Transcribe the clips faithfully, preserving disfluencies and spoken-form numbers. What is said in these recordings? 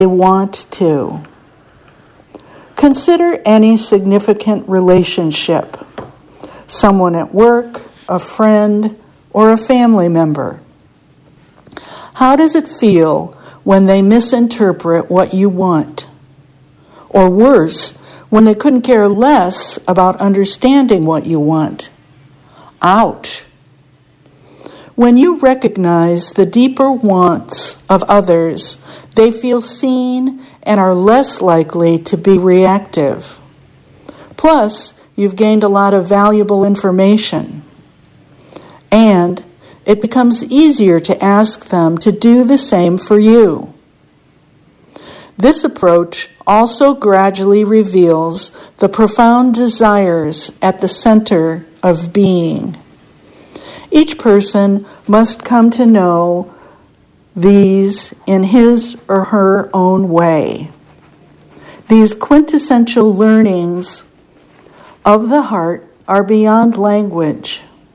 want to. Consider any significant relationship, someone at work, a friend, or a family member. How does it feel when they misinterpret what you want? Or worse, when they couldn't care less about understanding what you want? Ouch! When you recognize the deeper wants of others, they feel seen and are less likely to be reactive. Plus, you've gained a lot of valuable information. And it becomes easier to ask them to do the same for you. This approach also gradually reveals the profound desires at the center of being. Each person must come to know these in his or her own way. These quintessential learnings of the heart are beyond language.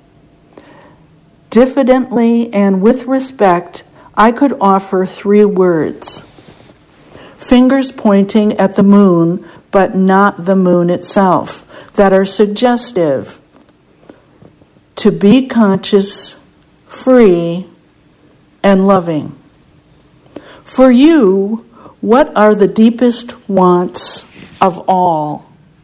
Diffidently and with respect, I could offer three words. Fingers pointing at the moon, but not the moon itself, that are suggestive. To be conscious, free, and loving. For you, what are the deepest wants of all?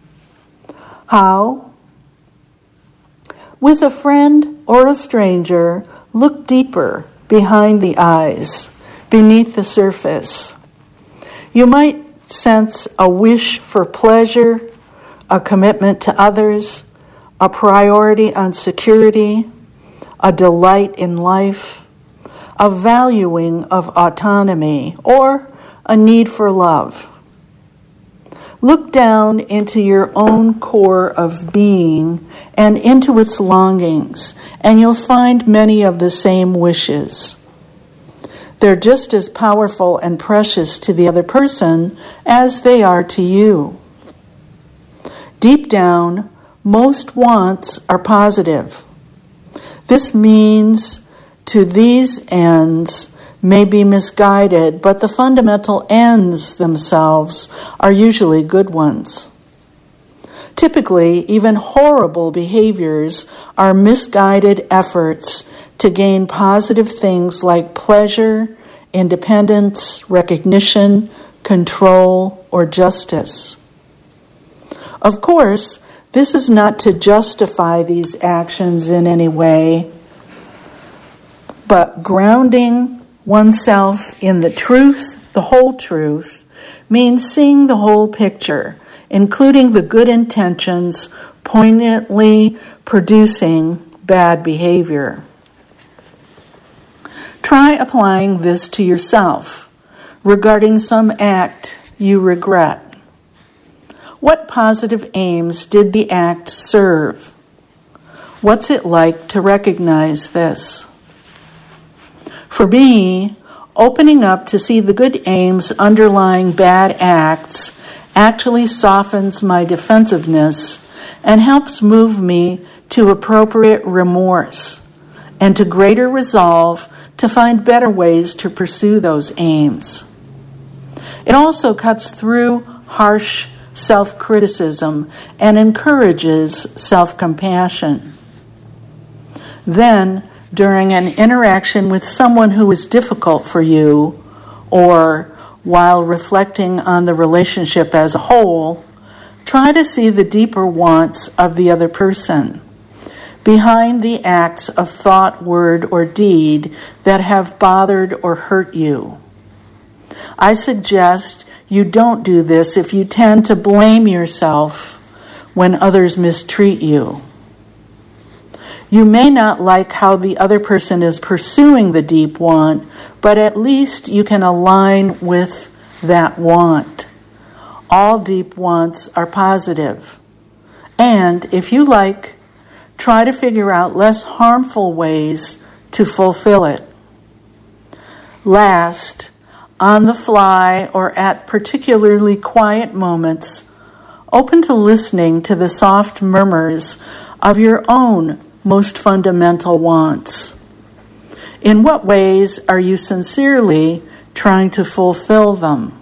How? With a friend or a stranger, look deeper behind the eyes, beneath the surface. You might sense a wish for pleasure, a commitment to others, a priority on security, a delight in life, a valuing of autonomy, or a need for love. Look down into your own core of being and into its longings, and you'll find many of the same wishes. They're just as powerful and precious to the other person as they are to you. Deep down, most wants are positive. This means to these ends may be misguided, but the fundamental ends themselves are usually good ones. Typically, even horrible behaviors are misguided efforts to gain positive things like pleasure, independence, recognition, control, or justice. Of course, this is not to justify these actions in any way, but grounding oneself in the truth, the whole truth, means seeing the whole picture, including the good intentions poignantly producing bad behavior. Try applying this to yourself regarding some act you regret. What positive aims did the act serve? What's it like to recognize this? For me, opening up to see the good aims underlying bad acts actually softens my defensiveness and helps move me to appropriate remorse and to greater resolve to find better ways to pursue those aims. It also cuts through harsh self-criticism and encourages self-compassion. Then, during an interaction with someone who is difficult for you, or while reflecting on the relationship as a whole, try to see the deeper wants of the other person, behind the acts of thought, word, or deed that have bothered or hurt you. I suggest you don't do this if you tend to blame yourself when others mistreat you. You may not like how the other person is pursuing the deep want, but at least you can align with that want. All deep wants are positive. And if you like, try to figure out less harmful ways to fulfill it. Last, on the fly or at particularly quiet moments, open to listening to the soft murmurs of your own most fundamental wants. In what ways are you sincerely trying to fulfill them?